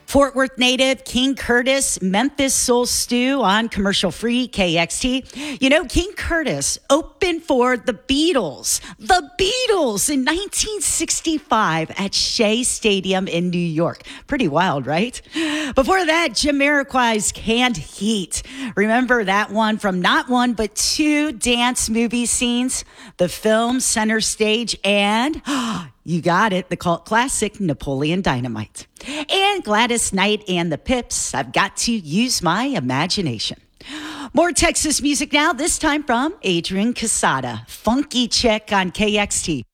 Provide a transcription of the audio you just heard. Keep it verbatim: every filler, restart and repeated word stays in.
Fort Worth native King Curtis, Memphis Soul Stew on commercial-free K X T. You know, King Curtis opened for the Beatles, the Beatles in nineteen sixty-five at Shea Stadium in New York. Pretty wild, right? Before that, Jamiroquai's Canned Heat. Remember that one from not one, but two dance movie scenes, the film Center Stage, and you got it, the cult classic Napoleon Dynamite. And Gladys Knight and the Pips, I've got to use my imagination. More Texas music now, this time from Adrian Casada. Funky Check on K X T.